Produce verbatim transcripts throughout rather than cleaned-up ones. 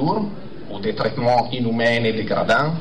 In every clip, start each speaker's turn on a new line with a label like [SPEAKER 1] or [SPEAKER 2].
[SPEAKER 1] torture ou des traitements inhumains et dégradants,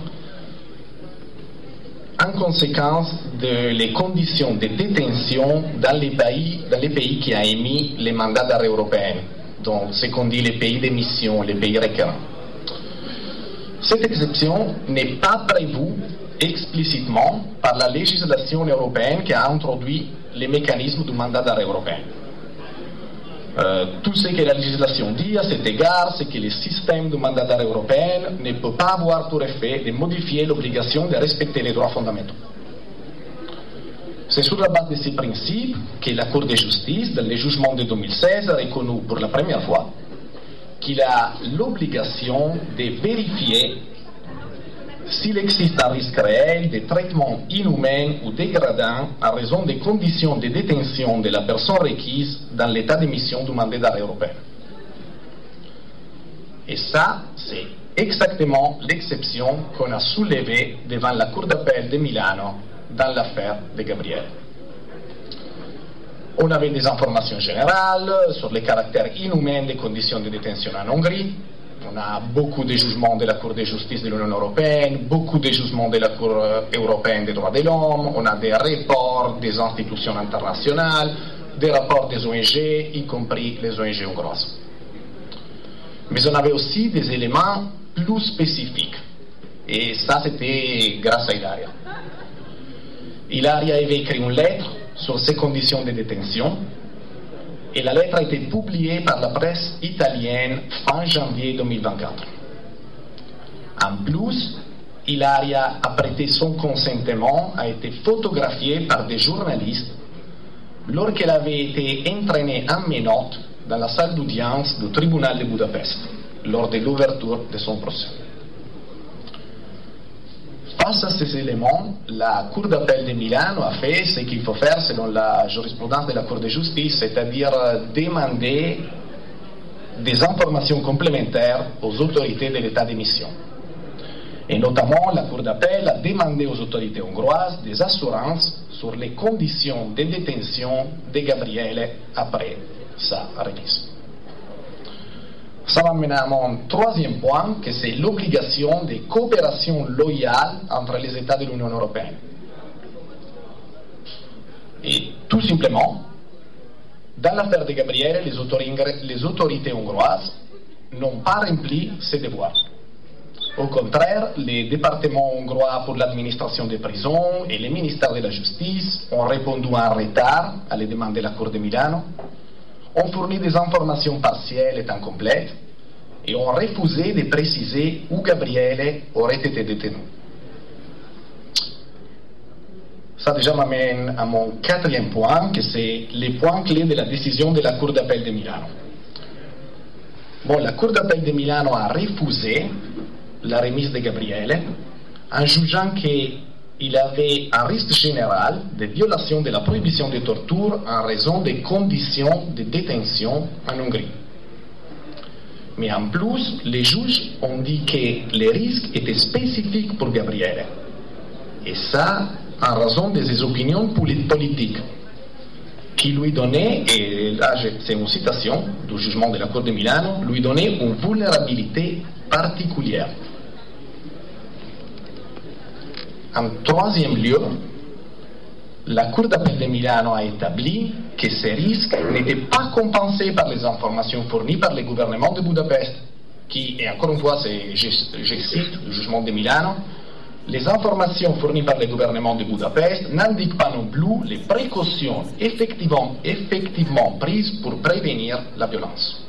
[SPEAKER 1] en conséquence des conditions de détention dans les pays, dans les pays qui ont émis les mandats d'arrêt européens, donc ce qu'on dit les pays d'émission, les pays requérants. Cette exception n'est pas prévue explicitement par la législation européenne qui a introduit les mécanismes du mandat d'arrêt européen. Euh, tout ce que la législation dit à cet égard, c'est que le système du mandat d'arrêt européen ne peut pas avoir pour effet de modifier l'obligation de respecter les droits fondamentaux. C'est sur la base de ces principes que la Cour de justice, dans le jugement de deux mille seize, a reconnu pour la première fois qu'il a l'obligation de vérifier s'il existe un risque réel de traitement inhumain ou dégradant à raison des conditions de détention de la personne requise dans l'état d'émission du mandat d'arrêt européen. Et ça, c'est exactement l'exception qu'on a soulevée devant la Cour d'appel de Milano dans l'affaire de Gabriele. On avait des informations générales sur le caractère inhumain des conditions de détention en Hongrie. On a beaucoup de jugements de la Cour de justice de l'Union européenne, beaucoup de jugements de la Cour européenne des droits de l'homme, on a des rapports des institutions internationales, des rapports des O N G, y compris les O N G hongroises. Mais on avait aussi des éléments plus spécifiques. Et ça, c'était grâce à Ilaria. Ilaria avait écrit une lettre sur ces conditions de détention. Et la lettre a été publiée par la presse italienne fin janvier deux mille vingt-quatre. En plus, Ilaria a prêté son consentement, a été photographiée par des journalistes lorsqu'elle avait été entraînée en menottes dans la salle d'audience du tribunal de Budapest lors de l'ouverture de son procès. Face à ces éléments, la Cour d'appel de Milano a fait ce qu'il faut faire selon la jurisprudence de la Cour de justice, c'est-à-dire demander des informations complémentaires aux autorités de l'état d'émission. Et notamment, la Cour d'appel a demandé aux autorités hongroises des assurances sur les conditions de détention de Gabriele après sa remise. Ça m'amène à mon troisième point, que c'est l'obligation de coopération loyale entre les États de l'Union européenne. Et tout simplement, dans l'affaire de Gabriele, les autorités, les autorités hongroises n'ont pas rempli ces devoirs. Au contraire, les départements hongrois pour l'administration des prisons et les ministères de la justice ont répondu en retard à les demandes de la Cour de Milano, ont fourni des informations partielles et incomplètes et ont refusé de préciser où Gabriele aurait été détenu. Ça déjà m'amène à mon quatrième point, que c'est les points clés de la décision de la Cour d'appel de Milano. Bon, la Cour d'appel de Milano a refusé la remise de Gabriele en jugeant qu'il avait un risque général de violation de la prohibition de torture en raison des conditions de détention en Hongrie. Mais en plus, les juges ont dit que les risques étaient spécifiques pour Gabriele. Et ça, en raison de ses opinions politiques, qui lui donnaient, et là c'est une citation du jugement de la Cour de Milano, lui donnaient une vulnérabilité particulière. En troisième lieu, la Cour d'appel de Milano a établi que ces risques n'étaient pas compensés par les informations fournies par le gouvernement de Budapest, qui, et encore une fois, c'est, je, je cite le jugement de Milano, les informations fournies par le gouvernement de Budapest n'indiquent pas non plus les précautions effectivement, effectivement prises pour prévenir la violence.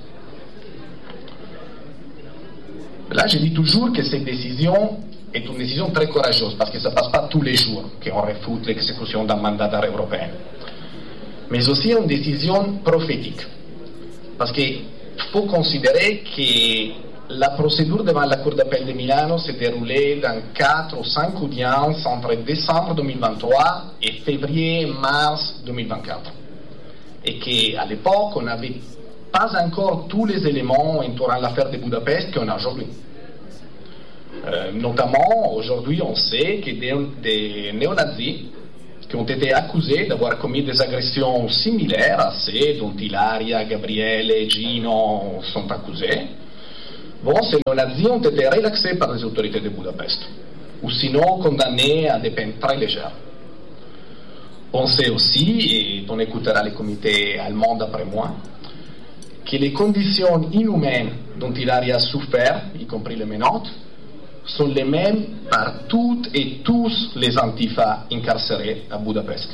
[SPEAKER 1] Là, je dis toujours que cette décision est une décision très courageuse, parce que ça ne passe pas tous les jours qu'on refute l'exécution d'un mandat d'arrêt européen. Mais aussi une décision prophétique, parce qu'il faut considérer que la procédure devant la Cour d'appel de Milano s'est déroulée dans quatre ou cinq audiences entre décembre deux mille vingt-trois et février-mars deux mille vingt-quatre. Et qu'à l'époque, on n'avait pas encore tous les éléments entourant l'affaire de Budapest qu'on a aujourd'hui. Euh, notamment, aujourd'hui, on sait que des, des néonazis qui ont été accusés d'avoir commis des agressions similaires à celles dont Ilaria, Gabriele et Gino sont accusés, Bon, ces néo-nazis ont été relaxés par les autorités de Budapest, ou sinon condamnés à des peines très légères. On sait aussi, et on écoutera les comités allemands d'après moi, que les conditions inhumaines dont Ilaria a souffert, y compris les menottes, sont les mêmes par toutes et tous les antifas incarcérés à Budapest.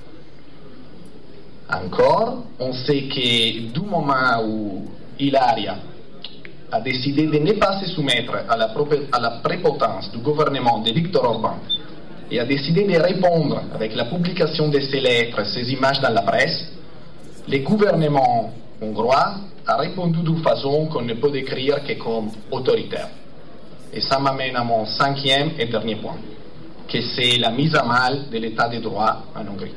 [SPEAKER 1] Encore, on sait que du moment où Ilaria a décidé de ne pas se soumettre à la, à la prépotence du gouvernement de Viktor Orban et a décidé de répondre avec la publication de ces lettres, ces images dans la presse, le gouvernement hongrois a répondu d'une façon qu'on ne peut décrire que comme autoritaire. Et ça m'amène à mon cinquième et dernier point, que c'est la mise à mal de l'état de droit en Hongrie.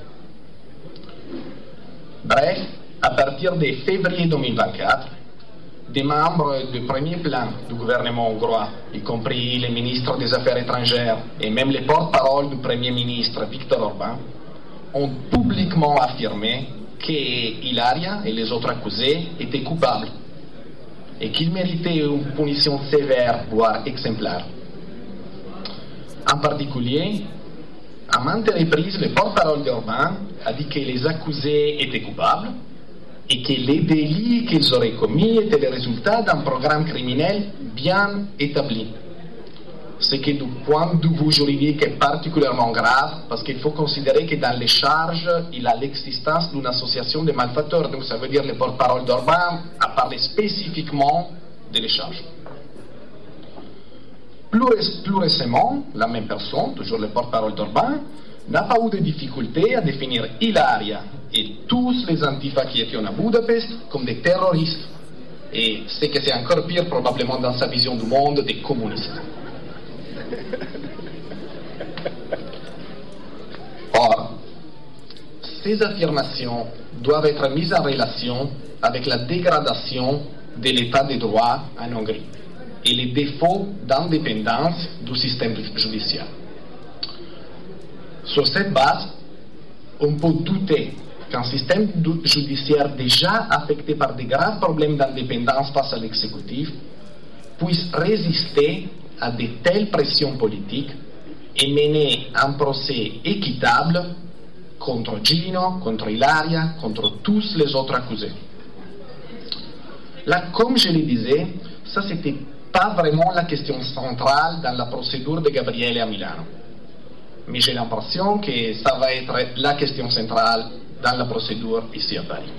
[SPEAKER 1] Bref, à partir de février deux mille vingt-quatre, des membres du premier plan du gouvernement hongrois, y compris les ministres des Affaires étrangères et même les porte-parole du Premier ministre Viktor Orban, ont publiquement affirmé que Ilaria et les autres accusés étaient coupables et qu'ils méritaient une punition sévère, voire exemplaire. En particulier, à maintes reprises, le porte-parole d'Orban a dit que les accusés étaient coupables et que les délits qu'ils auraient commis étaient le résultat d'un programme criminel bien établi. Ce qui, du point de vue juridique, est particulièrement grave parce qu'il faut considérer que dans les charges, il y a l'existence d'une association de malfaiteurs. Donc ça veut dire que le porte-parole d'Orban a parlé spécifiquement de les charges. Plus, plus récemment, la même personne, toujours le porte-parole d'Orban, n'a pas eu de difficulté à définir Ilaria et tous les antifas qui étaient à Budapest comme des terroristes. Et c'est que c'est encore pire probablement dans sa vision du monde des communistes. Or, ces affirmations doivent être mises en relation avec la dégradation de l'état de droit en Hongrie et les défauts d'indépendance du système judiciaire. Sur cette base, on peut douter qu'un système judiciaire déjà affecté par de graves problèmes d'indépendance face à l'exécutif puisse résister à de telles pressions politiques et mener un procès équitable contre Gino, contre Ilaria, contre tous les autres accusés. Là, comme je le disais, ça c'était pas vraiment la question centrale dans la procédure de Gabriele à Milano. Mais j'ai l'impression que ça va être la question centrale dans la procédure ici à Paris.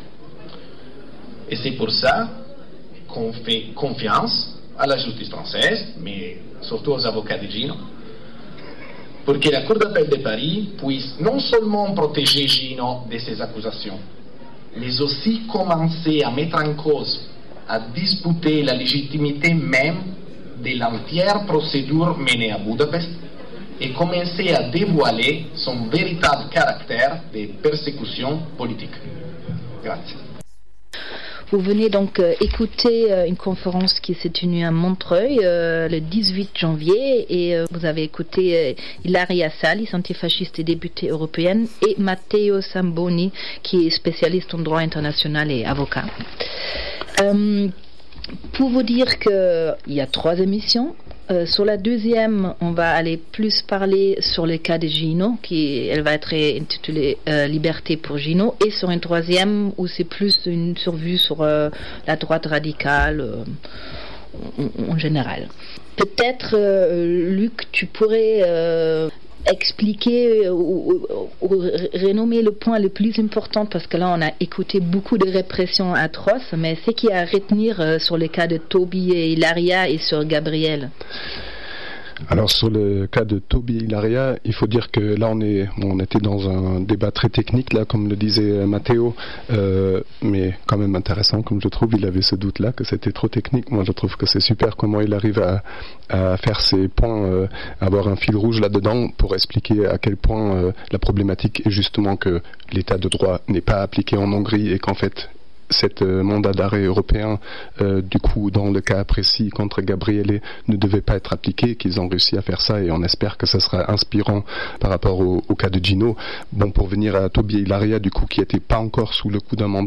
[SPEAKER 1] Et c'est pour ça qu'on fait confiance à la justice française, mais surtout aux avocats de Gino, pour que la Cour d'appel de Paris puisse non seulement protéger Gino de ces accusations, mais aussi commencer à mettre en cause, à disputer la légitimité même de l'entière procédure menée à Budapest et commencer à dévoiler son véritable caractère de persécution politique. Grazie.
[SPEAKER 2] Vous venez donc euh, écouter euh, une conférence qui s'est tenue à Montreuil euh, le dix-huit janvier et euh, vous avez écouté euh, Ilaria Salis, antifasciste et députée européenne, et Matteo Zamboni, qui est spécialiste en droit international et avocat. Euh, pour vous dire qu'il y a trois émissions. Euh, sur la deuxième, on va aller plus parler sur le cas de Gino, qui elle va être intitulée euh, Liberté pour Gino, et sur une troisième où c'est plus une survue sur euh, la droite radicale euh, en, en général. Peut-être, euh, Luc, tu pourrais euh, expliquer ou, ou, ou renommer le point le plus important, parce que là on a écouté beaucoup de répressions atroces, mais ce qu'il y a à retenir euh, sur le cas de Toby et Ilaria et sur Gabriel.
[SPEAKER 3] Alors sur le cas de Toby et Ilaria, il faut dire que là on est, on était dans un débat très technique là, comme le disait Matteo, euh, mais quand même intéressant comme je trouve. Il avait ce doute là que c'était trop technique. Moi je trouve que c'est super comment il arrive à, à faire ses points, euh, avoir un fil rouge là dedans pour expliquer à quel point euh, la problématique est justement que l'état de droit n'est pas appliqué en Hongrie et qu'en fait cet euh, mandat d'arrêt européen, euh, du coup, dans le cas précis contre Gabriele, ne devait pas être appliqué, qu'ils ont réussi à faire ça et on espère que ça sera inspirant par rapport au, au cas de Gino. Bon, pour venir à Toby et Ilaria, du coup, qui n'étaient pas encore sous le coup d'un mandat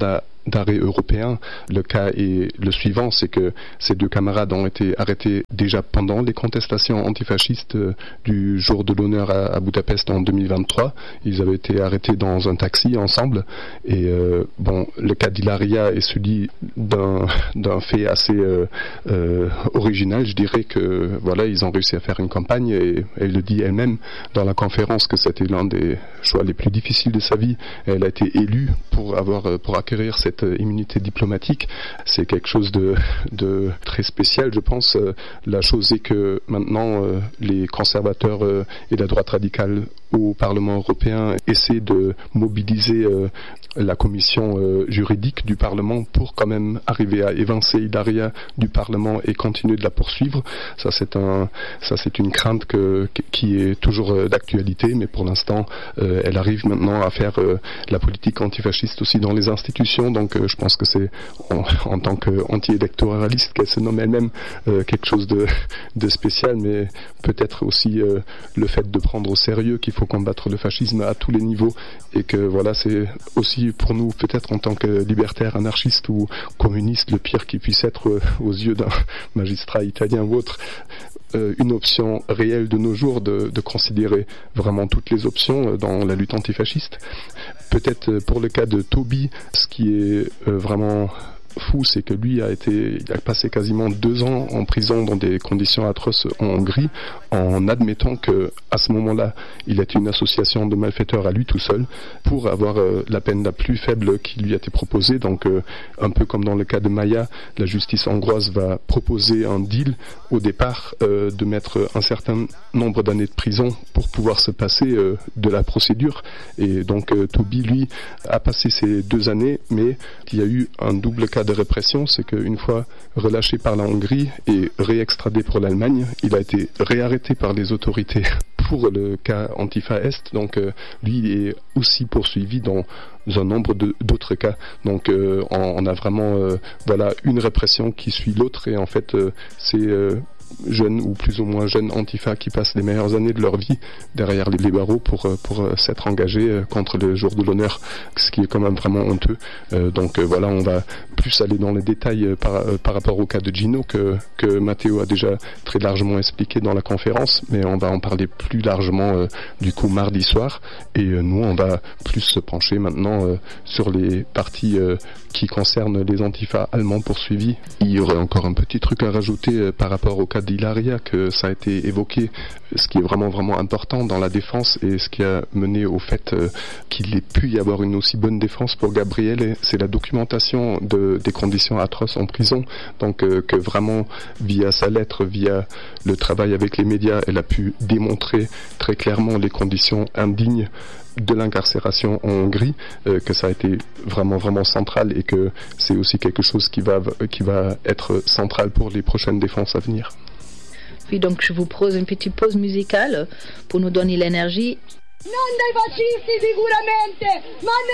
[SPEAKER 3] d'arrêt européen. Le cas est le suivant, c'est que ces deux camarades ont été arrêtés déjà pendant les contestations antifascistes du jour de l'honneur à, à Budapest en deux mille vingt-trois. Ils avaient été arrêtés dans un taxi ensemble. Et euh, bon, le cas d'Hilaria est celui d'un, d'un fait assez euh, euh, original. Je dirais que voilà, ils ont réussi à faire une campagne et elle le dit elle-même dans la conférence que c'était l'un des choix les plus difficiles de sa vie. Elle a été élue pour avoir, pour acquérir cette immunité diplomatique. C'est quelque chose de, de très spécial, je pense. La chose est que maintenant, euh, les conservateurs euh, et la droite radicale au Parlement européen essaient de mobiliser euh, la commission euh, juridique du Parlement pour quand même arriver à évincer Hilaria du Parlement et continuer de la poursuivre. Ça c'est un, ça c'est une crainte que, qui est toujours euh, d'actualité, mais pour l'instant, euh, elle arrive maintenant à faire euh, la politique antifasciste aussi dans les institutions. Donc euh, je pense que c'est en, en tant qu'anti-électoraliste qu'elle se nomme elle-même euh, quelque chose de, de spécial, mais peut-être aussi euh, le fait de prendre au sérieux qu'il faut combattre le fascisme à tous les niveaux et que voilà, c'est aussi pour nous peut-être en tant que libertaires, anarchistes ou communistes le pire qui puisse être euh, aux yeux d'un magistrat italien ou autre, euh, une option réelle de nos jours de, de considérer vraiment toutes les options euh, dans la lutte antifasciste. Peut-être euh, pour le cas de Toby, ce qui est euh, vraiment fou, c'est que lui a été, il a passé quasiment deux ans en prison dans des conditions atroces en Hongrie, en admettant que à ce moment-là, il était une association de malfaiteurs à lui tout seul, pour avoir euh, la peine la plus faible qui lui a été proposée. Donc, euh, un peu comme dans le cas de Maya, la justice hongroise va proposer un deal au départ euh, de mettre un certain nombre d'années de prison pour pouvoir se passer euh, de la procédure. Et donc, euh, Toby, lui, a passé ces deux années, mais il y a eu un double cas de répression, c'est qu'une fois relâché par la Hongrie et réextradé pour l'Allemagne, il a été réarrêté par les autorités pour le cas Antifa Est, donc euh, lui est aussi poursuivi dans un nombre de, d'autres cas. Donc euh, on, on a vraiment euh, voilà une répression qui suit l'autre et en fait euh, c'est euh, jeunes ou plus ou moins jeunes Antifa qui passent les meilleures années de leur vie derrière les barreaux pour, pour s'être engagés contre le jour de l'honneur, ce qui est quand même vraiment honteux. Euh, donc euh, voilà, on va plus aller dans les détails par, par rapport au cas de Gino que, que Matteo a déjà très largement expliqué dans la conférence, mais on va en parler plus largement euh, du coup mardi soir, et euh, nous on va plus se pencher maintenant euh, sur les parties euh, qui concernent les Antifa allemands poursuivis. Il y aurait encore un petit truc à rajouter euh, par rapport au cas d'Hilaria, que ça a été évoqué, ce qui est vraiment vraiment important dans la défense et ce qui a mené au fait euh, qu'il ait pu y avoir une aussi bonne défense pour Gabriele, c'est la documentation de, des conditions atroces en prison. Donc euh, que vraiment via sa lettre, via le travail avec les médias, elle a pu démontrer très clairement les conditions indignes de l'incarcération en Hongrie, euh, que ça a été vraiment vraiment central et que c'est aussi quelque chose qui va qui va être central pour les prochaines défenses à venir.
[SPEAKER 2] Puis donc je vous propose une petite pause musicale pour nous donner l'énergie.
[SPEAKER 4] Non dai fascisti sicuramente, ma